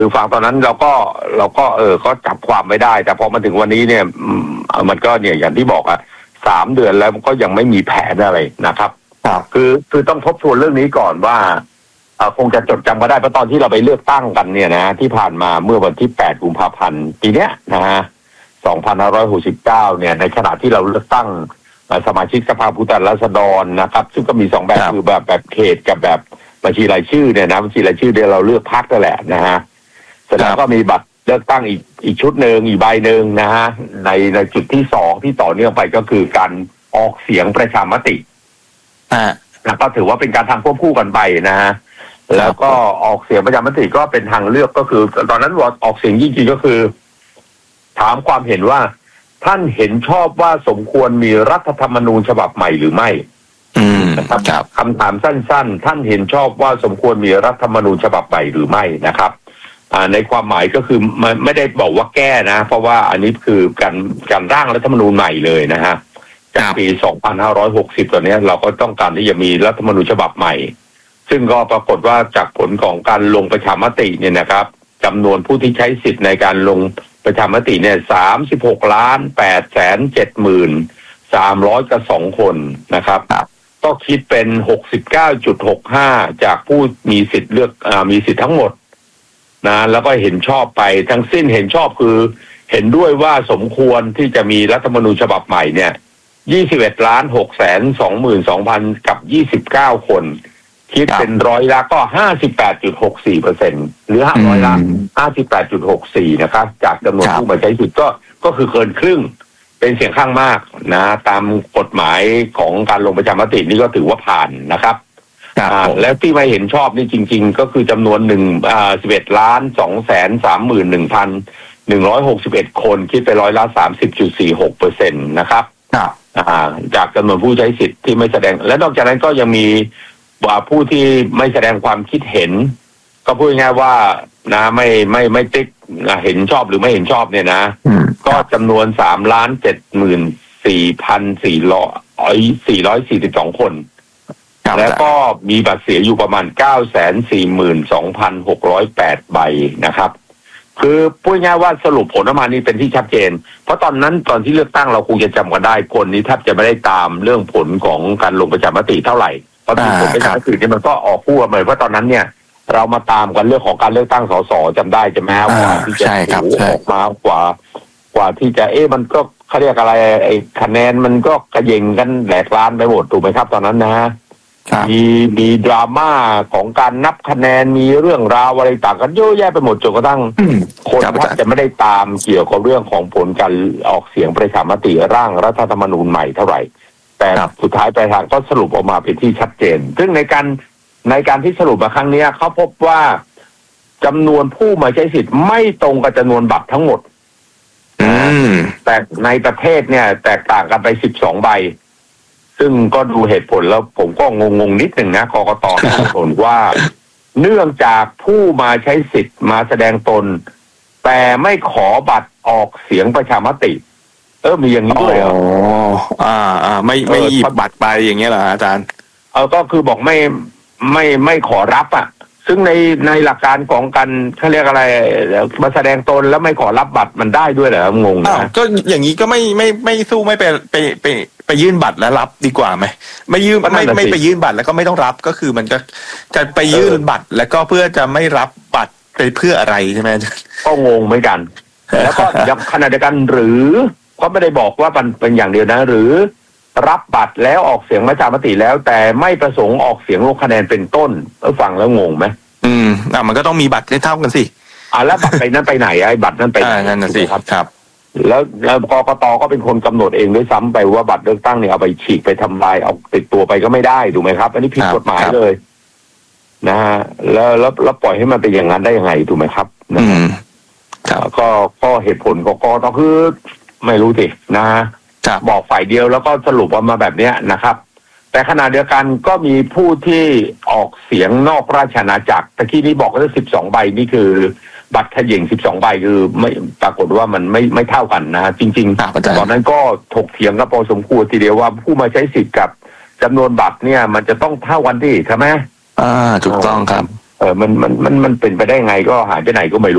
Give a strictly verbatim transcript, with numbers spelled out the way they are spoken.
คือฟังตอนนั้นเราก็เราก็เออก็จับความไม่ได้แต่พอมาถึงวันนี้เนี่ยมันก็เนี่ยอย่างที่บอกอะสามเดือนแล้วมันก็ยังไม่มีแผนอะไรนะครับครับคือคือต้องทบทวนเรื่องนี้ก่อนว่าคงจะจดจำก็ได้เพราะตอนที่เราไปเลือกตั้งกันเนี่ยนะที่ผ่านมาเมื่อวันที่แปดกุมภาพันธ์ปีเนี้ยนะฮะสองพันห้าร้อยหกสิบเก้าเนี่ยในขณะที่เราเลือกตั้งสมาชิกสภาผู้แทนราษฎรนะครับซึ่งก็มีสองแบบคือแบบแบบเขตกับแบบบัญชีรายชื่อเนี่ยนะบัญชีรายชื่อเดี๋ยวเราเลือกพรรคนั่นแหละนะฮะเสร็จแล้วก็มีบัตรเลือกตั้งอีกอีกชุดหนึ่งอีกใบหนึ่งนะฮะในในจุดที่สองที่ต่อเนื่องไปก็คือการออกเสียงประชามติอ่านะก็ถือว่าเป็นการทำควบคู่กันไปนะฮะแล้วก็ออกเสียงประชามติก็เป็นทางเลือกก็คือตอนนั้นว่าออกเสียงจริงๆก็คือถามความเห็นว่าท่านเห็นชอบว่าสมควรมีรัฐธรรมนูญฉบับใหม่หรือไม่อืมนะครับคำถามสั้นๆท่านเห็นชอบว่าสมควรมีรัฐธรรมนูญฉบับใหม่หรือไม่นะครับในความหมายก็คือมันไม่ได้บอกว่าแก้นะเพราะว่าอันนี้คือการการร่างรัฐธรรมนูญใหม่เลยนะฮะจากปีสองพันห้าร้อยหกสิบตอนนี้เราก็ต้องการที่จะมีรัฐธรรมนูญฉบับใหม่ซึ่งก็ปรากฏว่าจากผลของการลงประชามติเนี่ยนะครับจำนวนผู้ที่ใช้สิทธิ์ในการลงประชามติเนี่ยสามสิบหกล้านแปดแสนเจ็ดหมื่นสามร้อยกับสองคนนะครับก็คิดเป็นหกสิบเก้าจุดหกห้าจากผู้มีสิทธิ์เลือกอ่ามีสิทธิ์ทั้งหมดนะแล้วก็เห็นชอบไปทั้งสิ้นเห็นชอบคือเห็นด้วยว่าสมควรที่จะมีรัฐธรรมนูญฉบับใหม่เนี่ยยี่สิบเอ็ดล้านหกแสนสองหมื่นสองพันกับยี่สิบเก้าคนคิดเป็นร้อยละก็ห้าสิบแปดจุดหกสี่เปอร์เซ็นต์หรือห้าร้อยละห้าสิบแปดจุดหกสี่นะครับจากจำนวนผู้มาใช้สิทธิ์ก็ก็คือเกินครึ่งเป็นเสียงข้างมากนะตามกฎหมายของการลงประชามตินี่ก็ถือว่าผ่านนะครับแล้วที่ไม่เห็นชอบนี่จริงๆก็คือจำนวนหนึ่งอ่าสิบเอ็ดล้านสองแสนสามหมื่นหนึ่งพันหนึ่งร้อยหกสิบเอ็ดคนคิดไปร้อยละสามสิบจุดสี่หกเปอร์เซ็นต์นะครับจากจำนวนผู้ใช้สิทธิ์ที่ไม่แสดงและนอกจากนั้นก็ยังมีว่าผู้ที่ไม่แสดงความคิดเห็นก็พูดง่ายว่านะไม่ไม่ไม่ติ๊กเห็นชอบหรือไม่เห็นชอบเนี่ยนะก็จำนวนสามล้านเจ็ดหมื่นสี่พันสี่ร้อยสี่ร้อยสี่สิบสองคนแล้วก็มีบัตรเสียอยู่ประมาณเก้าแสนสี่หมื่นสองพันหกร้อยแปดใบนะครับคือพูดง่ายว่าสรุปผลออกมานี่เป็นที่ชัดเจนเพราะตอนนั้นตอนที่เลือกตั้งเราคงจะจำกันได้คนนี้แทบจะไม่ได้ตามเรื่องผลของการลงประชามติเท่าไหร่เพราะผลประชามติเนี่ยมันก็ออกคู่กันเลยเพราะตอนนั้นเนี่ยเรามาตามกันเรื่องของการเลือกตั้งสสจำได้จะแม้กว่าที่จะถูกออกมากว่ากว่าที่จะเอ๊ะมันก็เขาเรียกอะไรไอ้คะแนนมันก็กระเยงกันแหลกลานไปหมดถูกไหมครับตอนนั้นนะมีมีดราม่าของการนับคะแนนมีเรื่องราวอะไรต่างกันเยอะแยะไปหมดจนกระทั่งคนแทบจะไม่ได้ตามเกี่ยวกับเรื่องของผลการออกเสียงประชามติร่างรัฐธรรมนูญใหม่เท่าไหร่แต่สุดท้ายปลายทางก็สรุปออกมาเป็นที่ชัดเจนซึ่งในการในการที่สรุปมาครั้งนี้เขาพบว่าจำนวนผู้มาใช้สิทธิ์ไม่ตรงกับจำนวนบัตรทั้งหมดแต่ในประเทศเนี่ยแตกต่างกันไปสิบสองใบซึ่งก็ดูเหตุผลแล้วผมก็งงๆนิดหนึ่งนะกกตให้เหตุผลว่าเนื่องจากผู้มาใช้สิทธิ์มาแสดงตนแต่ไม่ขอบัตรออกเสียงประชามติเออมีอย่างนี้ด้วยเหรออ่าอ่าไม่ไม่หยิบบัตรไปอย่างเงี้ยเหรออาจารย์เออก็คือบอกไม่ไม่ไม่ขอรับอ่ะซึ่งในในหลักการของการเขาเรียกอะไรมาแสดงตนแล้วไม่ขอรับบัตรมันได้ด้วยเหรองงนะก็อย่างนี้ก็ไม่ไม่ไม่สู้ไม่ไปไปไปไปยื่นบัตรแล้วรับดีกว่าไหมไม่ยื่นไม่ไม่ไปยื่นบัตรแล้วก็ไม่ต้องรับก็คือมันจะจะไปยื่นบัตรแล้วก็เพื่อจะไม่รับบัตรไปเพื่ออะไรใช่ไหมก็งงเหมือนกันแล้วก็ขณะเดียวกันหรือก็ไม่ได้บอกว่ามันเป็นอย่างเดียวนะหรือรับบัตรแล้วออกเสียงประชามติแล้วแต่ไม่ประสงค์ออกเสียงลงคะแนนเป็นต้นเออฟังแล้วงงไหมอืมอ่ะมันก็ต้องมีบัตรให้เท่ากันสิอ่าแล้วบัตรไปนั้นไปไหนไอ้บัตรนั้นไปไหนนั่นน่ะสิครับครับแล้วแล้วกกตก็เป็นคนกำหนดเองด้วยซ้ำไปว่าบัตรเลือกตั้งเนี่ยเอาไปฉีกไปทำลายเอาติดตัวไปก็ไม่ได้ถูกไหมครับอันนี้ผิดกฎหมายเลยนะฮะแล้วแล้วแล้วปล่อยให้มันเป็นอย่างนั้นได้ยังไงถูกไหมครับอืมก็ก็เหตุผลของกกตคือไม่รู้สินะบอกฝ่ายเดียวแล้วก็สรุปออกมาแบบนี้นะครับแต่ขณะเดียวกันก็มีผู้ที่ออกเสียงนอกราชอาณาจักรตะกี้นี้บอกว่าสิบสองใบนี่คือบัตรเขย่งสิบสองใบคือไม่ปรากฏว่ามันไม่ไม่เท่ากันนะจริงๆตอนนั้นก็ถกเถียงกันพอสมควรทีเดียวว่าผู้มาใช้สิทธิ์กับจำนวนบัตรเนี่ยมันจะต้องเท่ากันที่ใช่ไหมอ่าถูกต้องครับเออมันมันมันมันเป็นไปได้ไงก็หายไปไหนก็ไม่รู้